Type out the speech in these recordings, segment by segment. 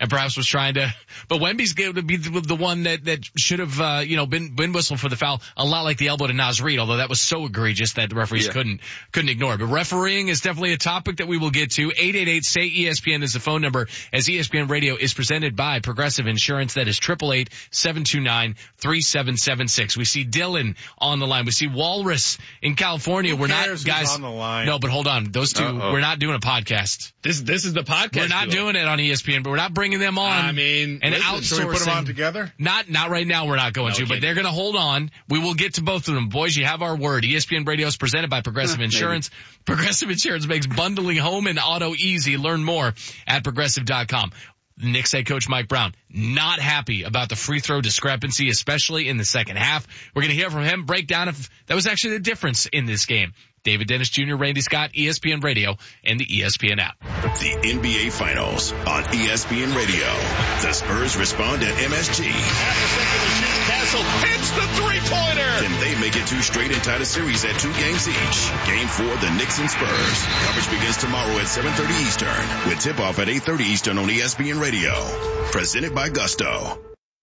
and perhaps was trying to, but Wemby's going to be the one that should have, been whistled for the foul, a lot like the elbow to Naz Reid, although that was so egregious that the referees couldn't ignore it. But refereeing is definitely a topic that we will get to. 888-SAY-ESPN is the phone number, as ESPN Radio is presented by Progressive Insurance. That is 888-729-3776. We see Dylan on the line. We see Walrus in California. We're not, guys. On the line? No, but hold on. Those two, we're not doing a podcast. This is the podcast. We're not doing it on ESPN, but we're not bringing them on. I mean, and outsourcing. Should we put them on together? Not right now. We're not going to, but they're going to hold on. We will get to both of them. Boys, you have our word. ESPN Radio is presented by Progressive Insurance. Progressive Insurance makes bundling home and auto easy. Learn more at progressive.com. Knicks head coach Mike Brown, not happy about the free throw discrepancy, especially in the second half. We're going to hear from him, break down if that was actually the difference in this game. David Dennis Jr., Randy Scott, ESPN Radio, and the ESPN app. The NBA Finals on ESPN Radio. The Spurs respond at MSG. Castle hits the three-pointer. Can they make it 2 straight and tie the series at 2 games each? Game 4, the Knicks and Spurs. Coverage begins tomorrow at 7:30 Eastern, with tip-off at 8:30 Eastern on ESPN Radio. Presented by Gusto.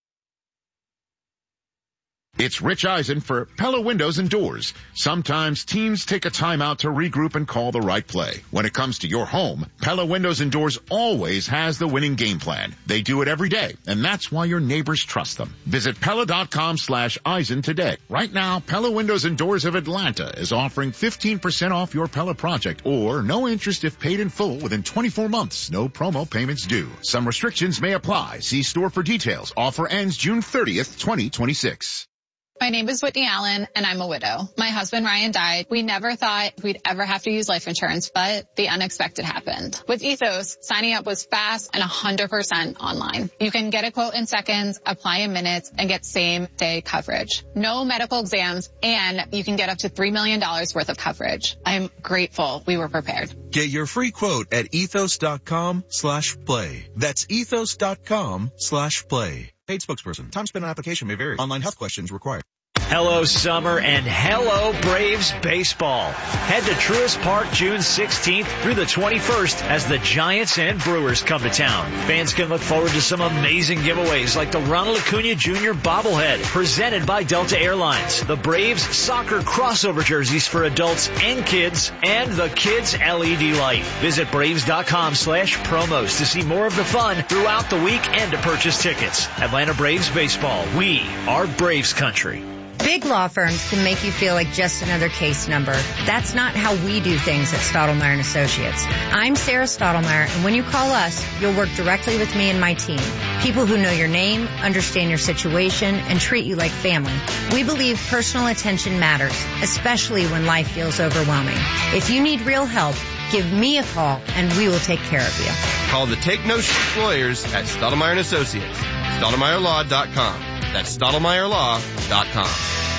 It's Rich Eisen for Pella Windows and Doors. Sometimes teams take a timeout to regroup and call the right play. When it comes to your home, Pella Windows and Doors always has the winning game plan. They do it every day, and that's why your neighbors trust them. Visit Pella.com/Eisen today. Right now, Pella Windows and Doors of Atlanta is offering 15% off your Pella project, or no interest if paid in full within 24 months. No promo payments due. Some restrictions may apply. See store for details. Offer ends June 30th, 2026. My name is Whitney Allen, and I'm a widow. My husband, Ryan, died. We never thought we'd ever have to use life insurance, but the unexpected happened. With Ethos, signing up was fast and 100% online. You can get a quote in seconds, apply in minutes, and get same-day coverage. No medical exams, and you can get up to $3 million worth of coverage. I'm grateful we were prepared. Get your free quote at ethos.com/play. That's ethos.com/play. Paid spokesperson. Time spent on application may vary. Online health questions required. Hello, summer, and hello, Braves baseball. Head to Truist Park June 16th through the 21st as the Giants and Brewers come to town. Fans can look forward to some amazing giveaways like the Ronald Acuna Jr. bobblehead presented by Delta Airlines, the Braves soccer crossover jerseys for adults and kids, and the Kids LED light. Visit Braves.com/promos to see more of the fun throughout the week and to purchase tickets. Atlanta Braves baseball. We are Braves country. Big law firms can make you feel like just another case number. That's not how we do things at Stottlemyre & Associates. I'm Sarah Stottlemyre, and when you call us, you'll work directly with me and my team. People who know your name, understand your situation, and treat you like family. We believe personal attention matters, especially when life feels overwhelming. If you need real help, give me a call, and we will take care of you. Call the Take No Shit Lawyers at Stottlemyre & Associates. StottlemyreLaw.com. That's StottlemyreLaw.com.